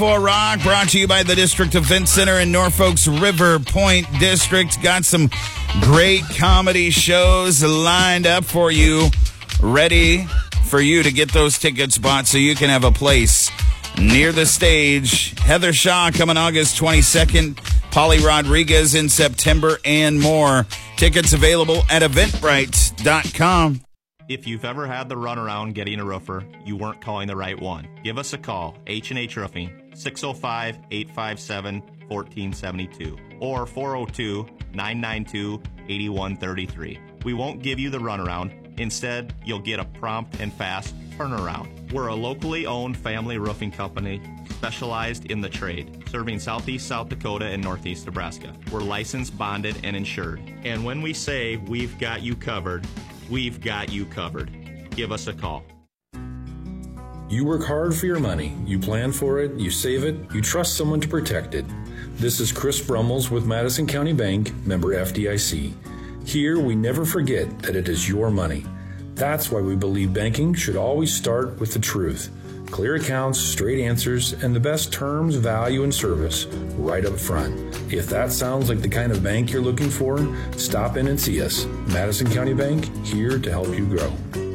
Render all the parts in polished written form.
For Rock, brought to you by the District Event Center in Norfolk's River Point District. Got some great comedy shows lined up for you, ready for you to get those tickets bought so you can have a place near the stage. Heather Shaw coming August 22nd, Polly Rodriguez in September, and more. Tickets available at Eventbrite.com. If you've ever had the runaround getting a roofer, you weren't calling the right one. Give us a call, H&H Roofing, 605-857-1472 or 402-992-8133. We won't give you the runaround. Instead, you'll get a prompt and fast turnaround. We're a locally owned family roofing company specialized in the trade, serving southeast South Dakota and northeast Nebraska. We're licensed, bonded, and insured. And when we say we've got you covered, we've got you covered. Give us a call. You work hard for your money. You plan for it, you save it, you trust someone to protect it. This is Chris Brummels with Madison County Bank, member FDIC. Here, we never forget that it is your money. That's why we believe banking should always start with the truth. Clear accounts, straight answers, and the best terms, value, and service right up front. If that sounds like the kind of bank you're looking for, stop in and see us. Madison County Bank, here to help you grow.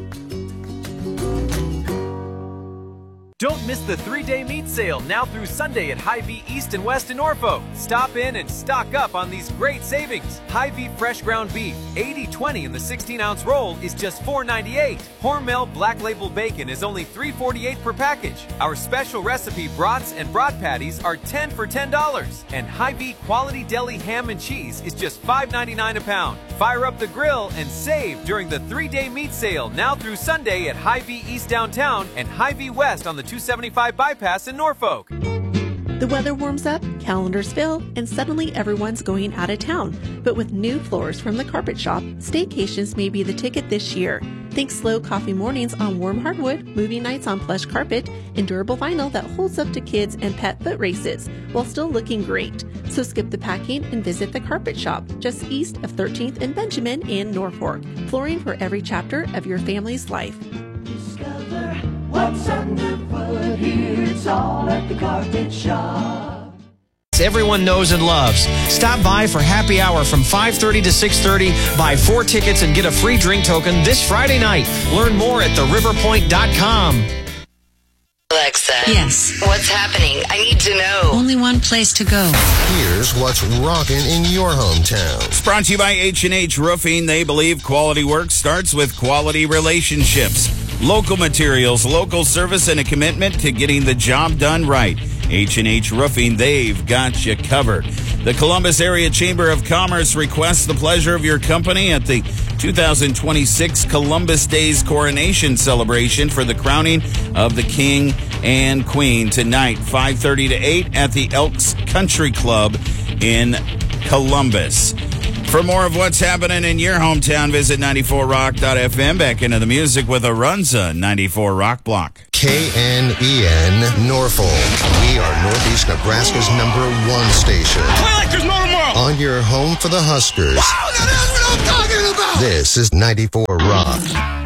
Don't miss the 3-day meat sale now through Sunday at Hy-Vee East and West in Norfolk. Stop in and stock up on these great savings. Hy-Vee fresh ground beef, 80/20 in the 16-ounce roll is just $4.98. Hormel Black Label bacon is only $3.48 per package. Our special recipe brats and brat patties are 10 for $10. And Hy-Vee quality deli ham and cheese is just $5.99 a pound. Fire up the grill and save during the 3-day meat sale now through Sunday at Hy-Vee East downtown and Hy-Vee West on the 275 bypass in Norfolk. The weather warms up, calendars fill, and suddenly everyone's going out of town. But with new floors from the Carpet Shop, staycations may be the ticket this year. Think slow coffee mornings on warm hardwood, movie nights on plush carpet, and durable vinyl that holds up to kids and pet foot races while still looking great. So skip the packing and visit the Carpet Shop just east of 13th and Benjamin in Norfolk. Flooring for every chapter of your family's life. Discover what's underfoot here. It's all at the Carpet Shop. Everyone knows and loves. Stop by for happy hour from 5:30 to 6:30. Buy 4 tickets and get a free drink token this Friday night. Learn more at theriverpoint.com. Alexa. Yes. What's happening? I need to know. Only one place to go. Here's what's rocking in your hometown. It's brought to you by H&H Roofing. They believe quality work starts with quality relationships. Local materials, local service, and a commitment to getting the job done right. H&H Roofing, they've got you covered. The Columbus Area Chamber of Commerce requests the pleasure of your company at the 2026 Columbus Days Coronation Celebration for the crowning of the King and Queen tonight, 5:30 to 8 at the Elks Country Club in Columbus. For more of what's happening in your hometown, visit 94rock.fm. Back into the music with Arunza 94 Rock Block. KNEN Norfolk. We are Northeast Nebraska's #1 station. Play like there's no tomorrow. On your home for the Huskers. Wow, that's what I'm talking about. This is 94 Rock.